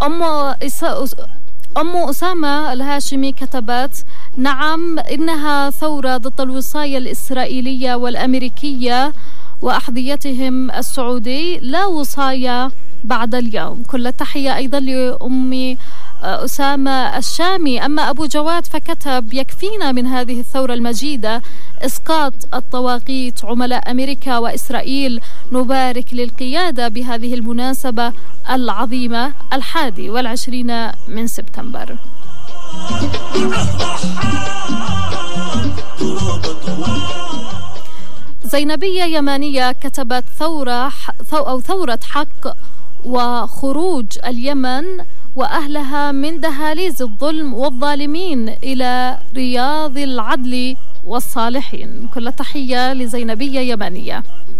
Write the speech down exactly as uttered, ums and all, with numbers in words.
أم أم أسامة الهاشمي كتبت: نعم، إنها ثورة ضد الوصاية الإسرائيلية والأمريكية وأحذيتهم السعودي، لا وصاية بعد اليوم. كل التحية أيضا لأم أسامة الشامي. أما أبو جواد فكتب: يكفينا من هذه الثورة المجيدة إسقاط الطواغيت عملاء أمريكا وإسرائيل. نبارك للقيادة بهذه المناسبة العظيمة الحادي والعشرين من سبتمبر. زينبية يمانية كتبت: ثورة أو ثورة حق وخروج اليمن وأهلها من دهاليز الظلم والظالمين إلى رياض العدل والصالحين. كل تحية لزينبية يمانية.